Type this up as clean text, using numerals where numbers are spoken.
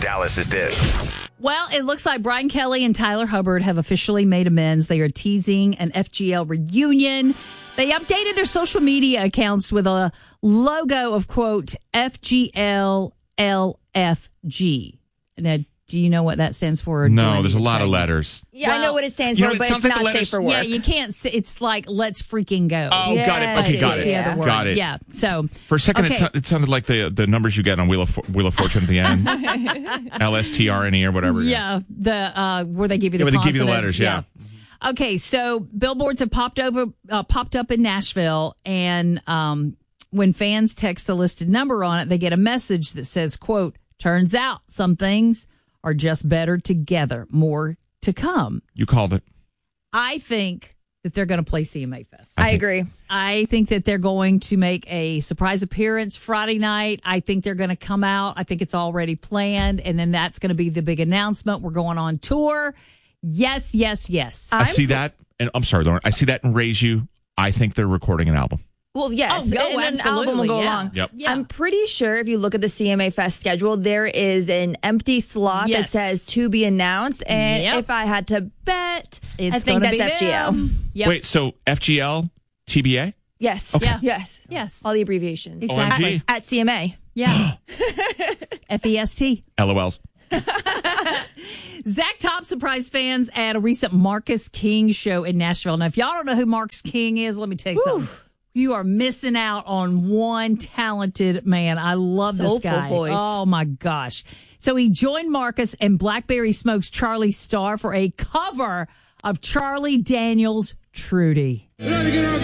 Dallas's Dish. Well, it looks like Brian Kelly and Tyler Hubbard have officially made amends. They are teasing an FGL reunion. They updated their social media accounts with a logo of, quote, FGLLFG. Now, do you know what that stands for? No, there's a lot of letters. Yeah, well, I know what it stands for, but it's like not safe for work. Yeah, you can't say, it's like, let's freaking go. Oh, yes. Got it. Okay, got it. The other word. Got it. Yeah, so. For a second, it sounded like the numbers you get on Wheel of Fortune at the end. LSTRNE or whatever. Yeah, where they give you the where they give you the consonants. letters, yeah. Okay, so billboards have popped up in Nashville, and when fans text the listed number on it, they get a message that says, quote, turns out some things are just better together. More to come. You called it. I think that they're going to play CMA Fest. I agree. I think that they're going to make a surprise appearance Friday night. I think they're going to come out. I think it's already planned, and then that's going to be the big announcement. We're going on tour. Yes, yes, yes. I see that, and I'm sorry, Lauren. I see that in Raise You. I think they're recording an album. Well, yes, and an album will go along. Yep. Yeah. I'm pretty sure if you look at the CMA Fest schedule, there is an empty slot that says to be announced. And if I had to bet, I think that's FGL. Yep. Wait, so FGL, TBA? Yes. Okay. Yes. Yes. All the abbreviations. Exactly. At CMA. Yeah. FEST. LOLs. Zach Top surprised fans at a recent Marcus King show in Nashville. Now, if y'all don't know who Marcus King is, let me tell you something. You are missing out on one talented man. I love this guy. Voice. Oh, my gosh. So he joined Marcus and Blackberry Smoke's Charlie Starr for a cover of Charlie Daniels' Trudy.